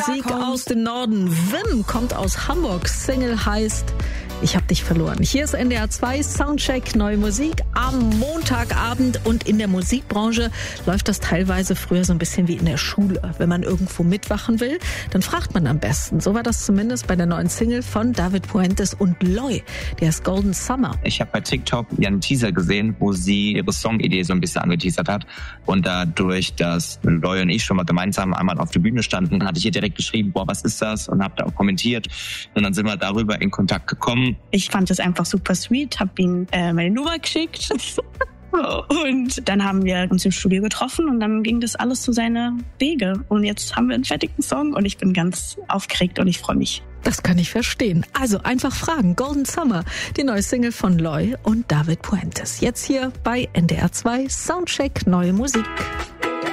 Musik aus dem Norden. Wim kommt aus Hamburg. Single heißt Ich hab dich verloren. Hier ist NDR 2 Soundcheck, neue Musik am Montagabend. Und in der Musikbranche läuft das teilweise früher so ein bisschen wie in der Schule. Wenn man irgendwo mitwachen will, dann fragt man am besten. So war das zumindest bei der neuen Single von David Puentes und Loy. Die heißt Golden Summer. Ich habe bei TikTok ihren Teaser gesehen, wo sie ihre Songidee so ein bisschen angeteasert hat. Und dadurch, dass Loy und ich schon mal gemeinsam einmal auf der Bühne standen, hatte ich ihr direkt geschrieben, boah, was ist das? Und habe da auch kommentiert. Und dann sind wir darüber in Kontakt gekommen. Ich fand es einfach super sweet, habe ihm meine Nummer geschickt. Und dann haben wir uns im Studio getroffen und dann ging das alles zu seine Wege. Und jetzt haben wir einen fertigen Song und ich bin ganz aufgeregt und ich freue mich. Das kann ich verstehen. Also einfach fragen. Golden Summer, die neue Single von Loy und David Puentes. Jetzt hier bei NDR 2 Soundcheck, neue Musik.